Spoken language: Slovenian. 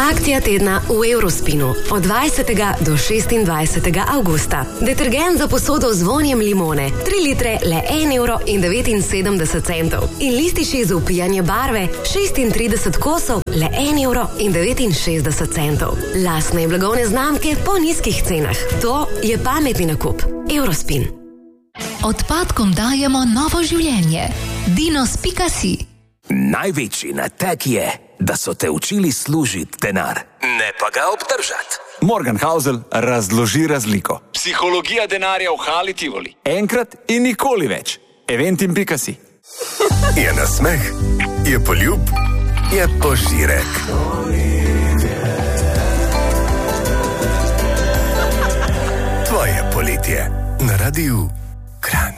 Akcija tedna v Eurospinu od 20. do 26. avgusta. Detergent za posodo z vonjem limone, 3 litre le 1,79 €. In lističi za upijanje barve, 36 kosov le 1,69 €. Lastne in blagovne znamke po nizkih cenah. To je pametni nakup. Eurospin. Odpadkom dajemo novo življenje. Dinos.si. Največji nateg je, da so te učili služiti denar, ne pa ga obdržati. Morgan Housel razloži razliko. Psihologija denarja v Hali Tivoli. Enkrat in nikoli več. Eventim.si. Je nasmeh, je poljub, je požirek. Tvoje poletje na Radiu Kranj.